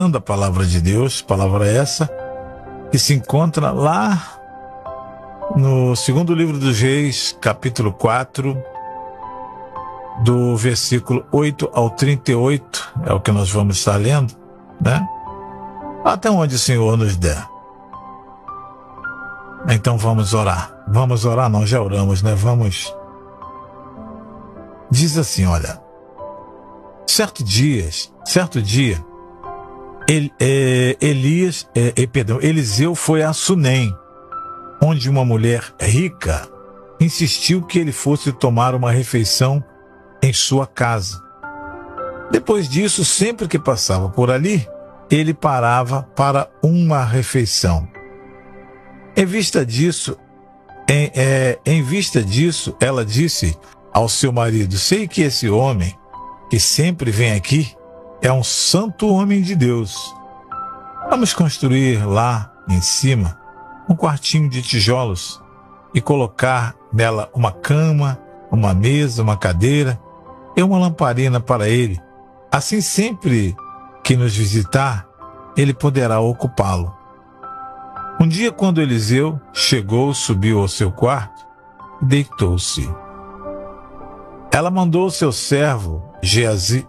da palavra de Deus, palavra essa que se encontra lá no segundo livro dos Reis, capítulo 4, do versículo 8 ao 38, é o que nós vamos estar lendo, né? Até onde o Senhor nos der. Então vamos orar. Vamos orar, não, já oramos, né? Vamos. Diz assim, olha. Certo dia, Eliseu foi a Sunem, onde uma mulher rica insistiu que ele fosse tomar uma refeição em sua casa. Depois disso, sempre que passava por ali, ele parava para uma refeição. Em vista disso, ela disse ao seu marido: sei que esse homem que sempre vem aqui é um santo homem de Deus. Vamos construir lá em cima um quartinho de tijolos e colocar nela uma cama, uma mesa, uma cadeira e uma lamparina para ele. Assim, sempre que nos visitar, ele poderá ocupá-lo. Um dia, quando Eliseu chegou, subiu ao seu quarto e deitou-se. Ele mandou seu servo Geazi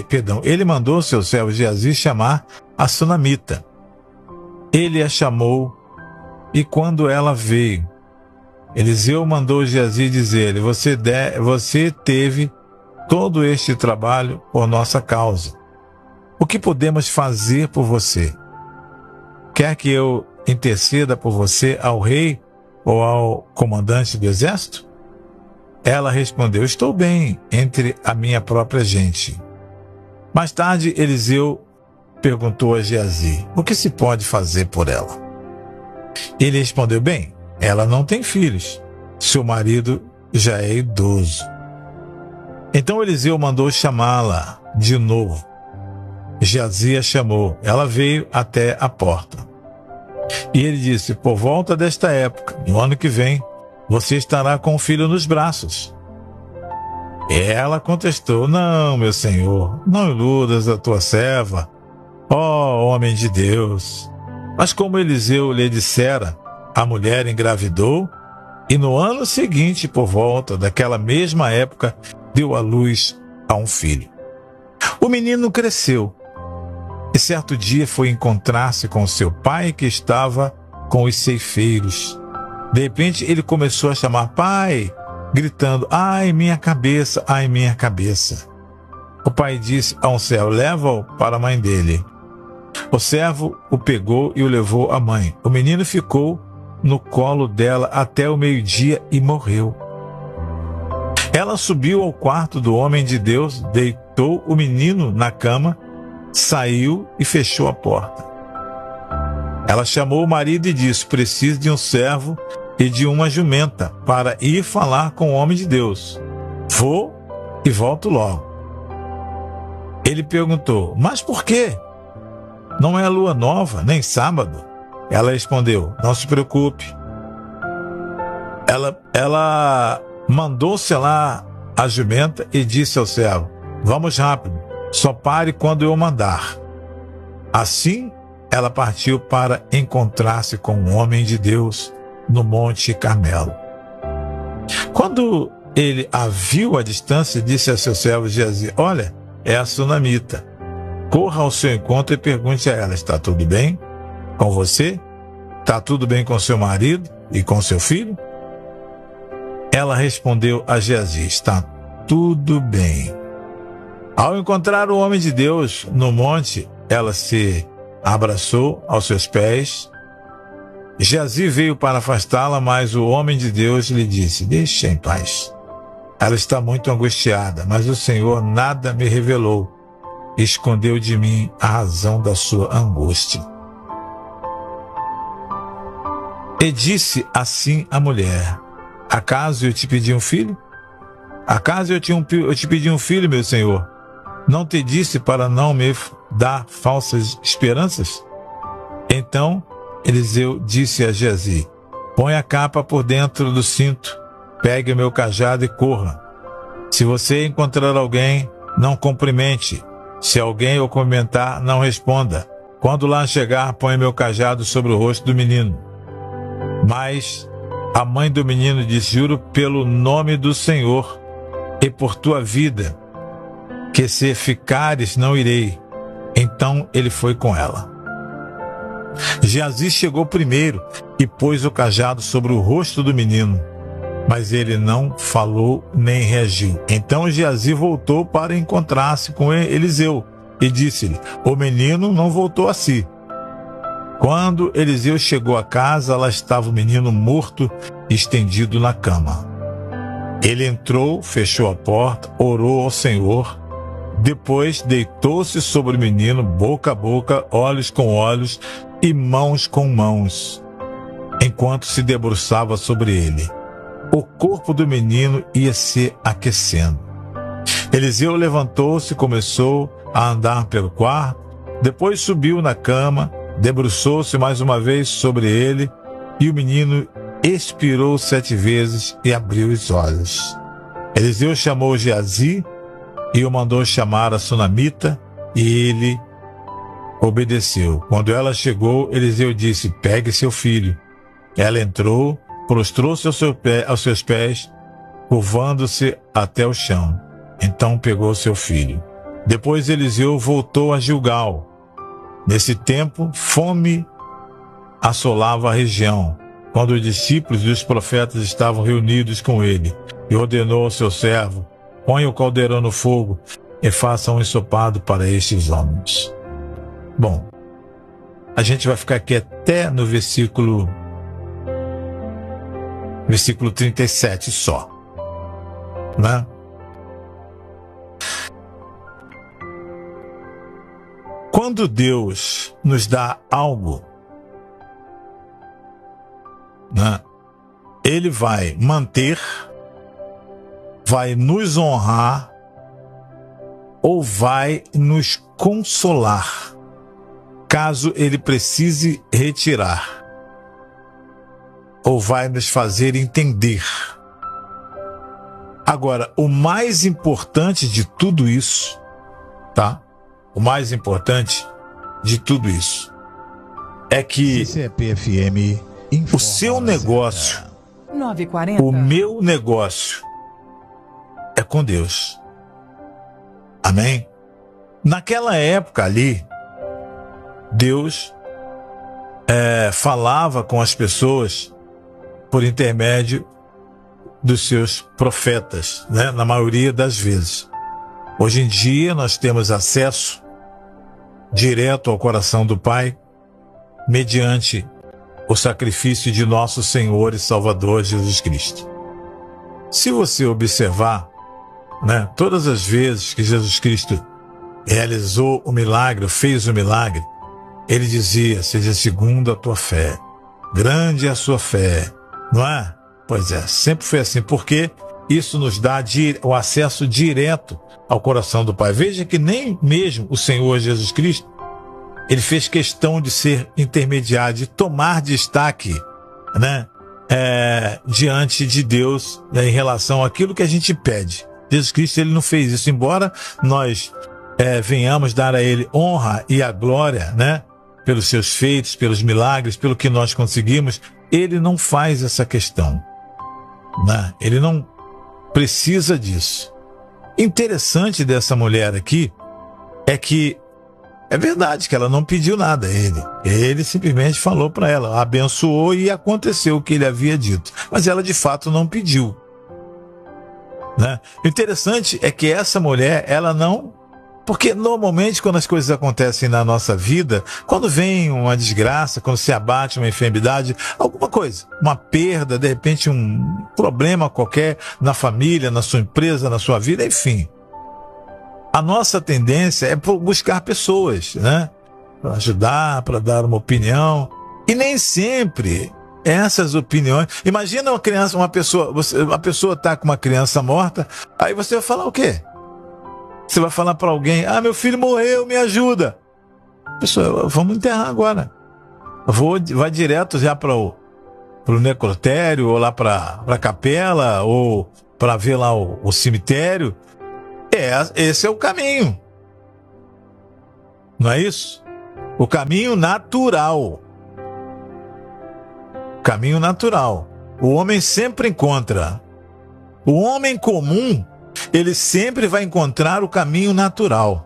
chamar a sunamita. Ele a chamou e quando ela veio, Eliseu mandou Geazi dizer-lhe: você teve todo este trabalho por nossa causa. O que podemos fazer por você? Quer que eu interceda por você ao rei ou ao comandante do exército? Ela respondeu: estou bem entre a minha própria gente. Mais tarde, Eliseu perguntou a Geazi: o que se pode fazer por ela? Ele respondeu: bem, ela não tem filhos. Seu marido já é idoso. Então Eliseu mandou chamá-la de novo. Geazi a chamou. Ela veio até a porta. E ele disse: por volta desta época, no ano que vem, você estará com o filho nos braços. Ela contestou: não, meu senhor, não iludas a tua serva, ó homem de Deus. Mas como Eliseu lhe dissera, a mulher engravidou e no ano seguinte, por volta daquela mesma época, deu à luz a um filho. O menino cresceu e certo dia foi encontrar-se com seu pai, que estava com os ceifeiros. De repente ele começou a chamar: pai, gritando: ai, minha cabeça, ai, minha cabeça. O pai disse a um servo: leva-o para a mãe dele. O servo o pegou e o levou à mãe. O menino ficou no colo dela até o meio-dia e morreu. Ela subiu ao quarto do homem de Deus, deitou o menino na cama, saiu e fechou a porta. Ela chamou o marido e disse: preciso de um servo e de uma jumenta para ir falar com o homem de Deus. Vou e volto logo. Ele perguntou: mas por quê? Não é lua nova, nem sábado. Ela respondeu: não se preocupe. Ela mandou selar a jumenta e disse ao servo: vamos rápido, só pare quando eu mandar. Assim, ela partiu para encontrar-se com um homem de Deus no Monte Carmelo. Quando ele a viu à distância, disse a seu servo Geazi: olha, é a sunamita. Corra ao seu encontro e pergunte a ela: está tudo bem com você? Está tudo bem com seu marido e com seu filho? Ela respondeu a Geazi: está tudo bem. Ao encontrar o homem de Deus no monte, ela se abraçou aos seus pés. Geazi veio para afastá-la, mas o homem de Deus lhe disse: deixe em paz. Ela está muito angustiada, mas o Senhor nada me revelou. Escondeu de mim a razão da sua angústia. E disse assim a mulher: acaso eu te pedi um filho? Acaso eu te pedi um filho, meu senhor? Não te disse para não me dar falsas esperanças? Então Eliseu disse a Geazi: põe a capa por dentro do cinto, pegue o meu cajado e corra. Se você encontrar alguém, não cumprimente. Se alguém o cumprimentar, não responda. Quando lá chegar, põe meu cajado sobre o rosto do menino. Mas a mãe do menino disse: juro pelo nome do Senhor e por tua vida, que se ficares não irei. Então ele foi com ela. Geazi chegou primeiro e pôs o cajado sobre o rosto do menino, mas ele não falou nem reagiu. Então Geazi voltou para encontrar-se com Eliseu e disse-lhe: o menino não voltou a si. Quando Eliseu chegou à casa, lá estava o menino morto, estendido na cama. Ele entrou, fechou a porta, orou ao Senhor. Depois deitou-se sobre o menino, boca a boca, olhos com olhos e mãos com mãos, enquanto se debruçava sobre ele. O corpo do menino ia se aquecendo. Eliseu levantou-se e começou a andar pelo quarto. Depois subiu na cama, debruçou-se mais uma vez sobre ele, e o menino expirou 7 vezes e abriu os olhos. Eliseu chamou Geazi e o mandou chamar a sunamita, e ele obedeceu. Quando ela chegou, Eliseu disse: pegue seu filho. Ela entrou, prostrou-se aos seus pés, curvando-se até o chão. Então pegou seu filho. Depois Eliseu voltou a Gilgal. Nesse tempo, fome assolava a região, quando os discípulos e os profetas estavam reunidos com ele, e ordenou ao seu servo: ponha o caldeirão no fogo e faça um ensopado para estes homens. Bom, a gente vai ficar aqui até no versículo 37 só, né? Quando Deus nos dá algo, né, Ele vai manter, vai nos honrar ou vai nos consolar, caso Ele precise retirar, ou vai nos fazer entender. Agora, o mais importante de tudo isso, tá? O mais importante de tudo isso é que o seu negócio, 9h40. o meu negócio é com Deus. Amém? Naquela época ali, Deus falava com as pessoas por intermédio dos seus profetas, né? Na maioria das vezes. Hoje em dia nós temos acesso direto ao coração do Pai, mediante o sacrifício de nosso Senhor e Salvador Jesus Cristo. Se você observar, né, todas as vezes que Jesus Cristo realizou o milagre, fez o milagre, ele dizia: seja segundo a tua fé. Grande é a sua fé, não é? Pois é, sempre foi assim, porque isso nos dá o acesso direto ao coração do Pai. Veja que nem mesmo o Senhor Jesus Cristo, ele fez questão de ser intermediário, de tomar destaque, né, diante de Deus, né, em relação àquilo que a gente pede. Jesus Cristo, ele não fez isso, embora nós venhamos dar a ele honra e a glória, né, pelos seus feitos, pelos milagres, pelo que nós conseguimos. Ele não faz essa questão, né? Ele não precisa disso. Interessante dessa mulher aqui é que é verdade que ela não pediu nada a ele. Ele simplesmente falou para ela, abençoou e aconteceu o que ele havia dito. Mas ela de fato não pediu, né? O interessante é que essa mulher, ela não... Porque normalmente quando as coisas acontecem na nossa vida, quando vem uma desgraça, quando se abate uma enfermidade, alguma coisa, uma perda, de repente um problema qualquer na família, na sua empresa, na sua vida, enfim. A nossa tendência é buscar pessoas, né? Para ajudar, para dar uma opinião. E nem sempre essas opiniões... Imagina uma criança, uma pessoa está com uma criança morta, aí você vai falar o quê? Você vai falar para alguém: ah, meu filho morreu, me ajuda. Pessoal, vamos enterrar agora. Vai direto já para o necrotério, ou lá para a capela, ou para ver lá o cemitério. Esse é o caminho. Não é isso? O caminho natural. Caminho natural. O homem sempre encontra. O homem comum, ele sempre vai encontrar o caminho natural.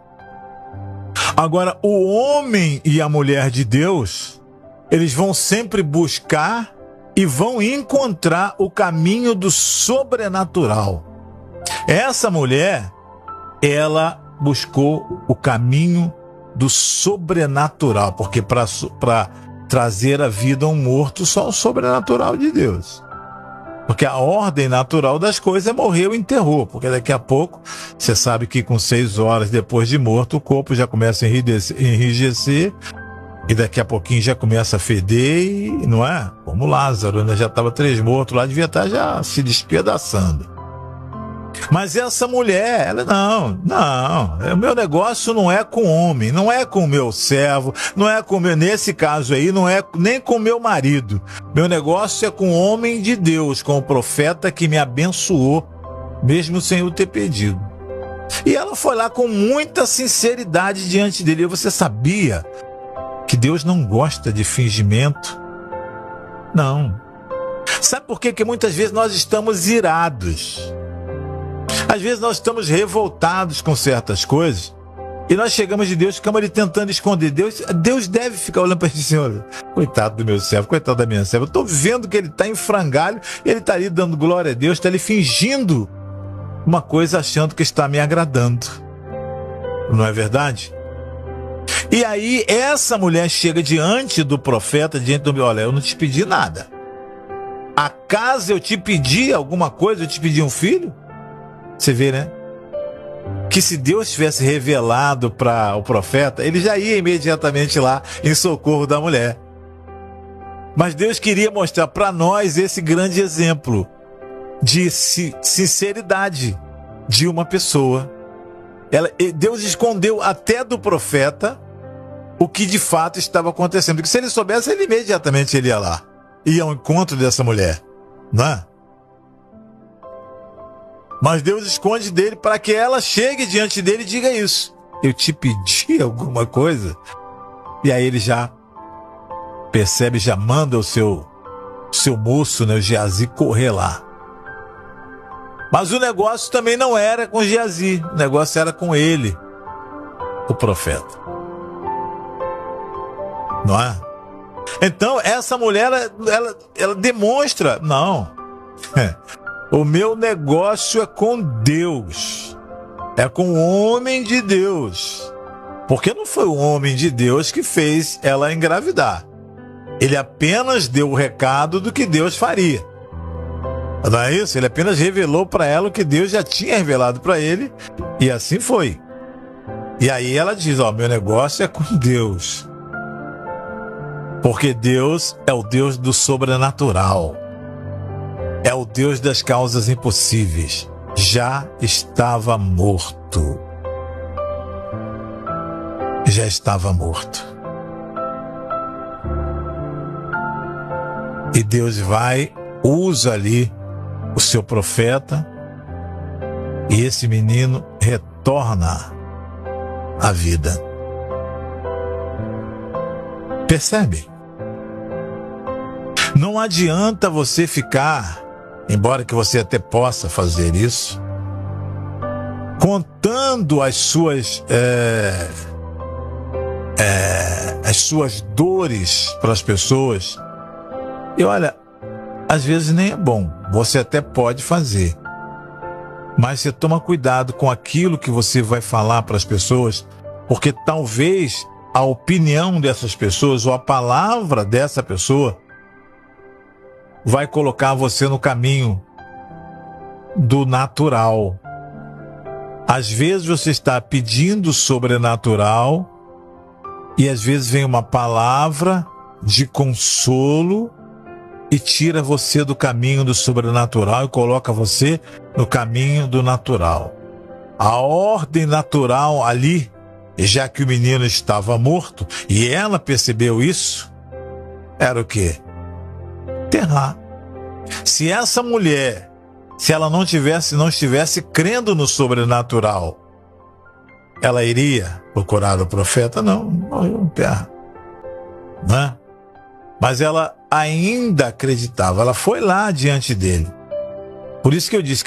Agora, o homem e a mulher de Deus, eles vão sempre buscar e vão encontrar o caminho do sobrenatural. Essa mulher, ela buscou o caminho do sobrenatural, porque para trazer a vida a um morto, só o sobrenatural de Deus. Porque a ordem natural das coisas é morrer ou enterrou, porque daqui a pouco, você sabe que com 6 horas depois de morto, o corpo já começa a enrijecer, e daqui a pouquinho já começa a feder, e não é? Como Lázaro, né? Já estava 3 mortos lá, devia estar já se despedaçando. Mas essa mulher, ela não, o meu negócio não é com homem, não é com o meu servo, não é com meu, nesse caso aí, não é nem com meu marido. Meu negócio é com o homem de Deus, com o profeta que me abençoou, mesmo sem eu ter pedido. E ela foi lá com muita sinceridade diante dele. E você sabia que Deus não gosta de fingimento? Não. Sabe por quê? Que muitas vezes nós estamos irados. Às vezes nós estamos revoltados com certas coisas e nós chegamos de Deus, ficamos ali tentando esconder. Deus deve ficar olhando para a gente assim, olha, coitado do meu servo, coitado da minha serva. Eu estou vendo que ele está em frangalho, ele está ali dando glória a Deus, está ali fingindo uma coisa achando que está me agradando. Não é verdade? E aí essa mulher chega diante do profeta, diante do meu, olha, eu não te pedi nada. Acaso eu te pedi alguma coisa, eu te pedi um filho? Você vê, né? Que se Deus tivesse revelado para o profeta, ele já ia imediatamente lá em socorro da mulher. Mas Deus queria mostrar para nós esse grande exemplo de sinceridade de uma pessoa. Deus escondeu até do profeta o que de fato estava acontecendo. Porque se ele soubesse, ele imediatamente ia lá. Ia ao encontro dessa mulher, não é? Mas Deus esconde dele para que ela chegue diante dele e diga isso. Eu te pedi alguma coisa? E aí ele já percebe, já manda o seu moço, né, o Geazi, correr lá. Mas o negócio também não era com Geazi, o negócio era com ele, o profeta. Não é? Então essa mulher, ela demonstra, não... O meu negócio é com Deus, é com o homem de Deus, porque não foi o homem de Deus que fez ela engravidar. Ele apenas deu o recado do que Deus faria. Não é isso? Ele apenas revelou para ela o que Deus já tinha revelado para ele, e assim foi. E aí ela diz, ó, meu negócio é com Deus, porque Deus é o Deus do sobrenatural. É o Deus das causas impossíveis. Já estava morto. Já estava morto. E Deus vai, usa ali o seu profeta, e esse menino retorna à vida. Percebe? Não adianta você ficar, embora que você até possa fazer isso, contando as suas dores para as pessoas. E olha, às vezes nem é bom, você até pode fazer, mas você toma cuidado com aquilo que você vai falar para as pessoas, porque talvez a opinião dessas pessoas ou a palavra dessa pessoa vai colocar você no caminho do natural. Às vezes você está pedindo sobrenatural e às vezes vem uma palavra de consolo e tira você do caminho do sobrenatural e coloca você no caminho do natural. A ordem natural ali, já que o menino estava morto e ela percebeu isso, era o quê? Enterrar. Se essa mulher, se ela não estivesse crendo no sobrenatural, ela iria procurar o profeta? Não, enterra. né? Mas ela ainda acreditava, ela foi lá diante dele. Por isso que eu disse